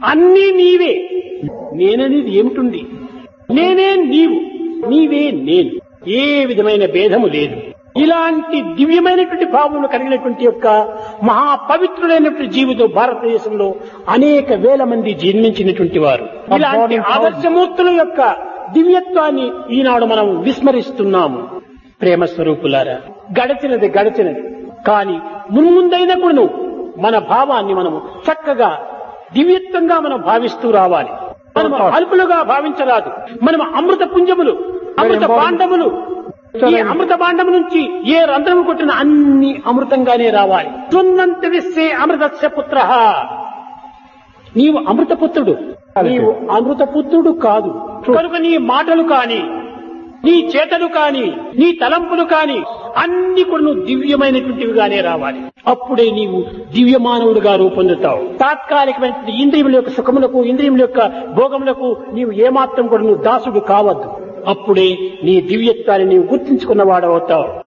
అన్నీ నీవే. నేననేది ఏమిటుంది? నేనే నీవు, నీవే నేను. ఏ విధమైన భేదము లేదు. ఇలాంటి దివ్యమైనటువంటి భావములు కలిగినటువంటి యొక్క మహాపవిత్రులైనటువంటి జీవితం భారతదేశంలో అనేక వేల మంది జన్మించినటువంటి వారు. ఇలాంటి ఆదర్శమూర్తుల యొక్క దివ్యత్వాన్ని ఈనాడు మనం విస్మరిస్తున్నాము. ప్రేమ స్వరూపులారా, గడచినది గడచినది. కానీ మున్ముందైనా కూడా మన భావాన్ని మనము చక్కగా దివ్యత్వంగా మనం భావిస్తూ రావాలి. మనం అల్పులుగా భావించరాదు. మనం అమృత పుంజములు, అమృత పాండములు. ఈ అమృత భాండం నుంచి ఏ రంధ్రము కొట్టిన అన్ని అమృతంగానే రావాలి. త్వన్నంత విశ్వే అమృతస్య పుత్రః. నీవు అమృతపుత్రుడు, నీవు అమృతపుత్రుడు కాదు. కనుక నీ మాటలు కాని, నీ చేతలు కాని, నీ తలంపులు కాని అన్ని కూడా నువ్వు దివ్యమైనటువంటివిగానే రావాలి. అప్పుడే నీవు దివ్యమానవుడిగా రూపొందుతావు. తాత్కాలికమైనటువంటి ఇంద్రియముల యొక్క సుఖములకు, ఇంద్రియముల యొక్క భోగములకు నీవు ఏమాత్రం కూడా నువ్వు దాసుడు కావద్దు. అప్పుడే నీ దివ్యత్వాన్ని నీవు గుర్తించుకున్నవాడవుతావు.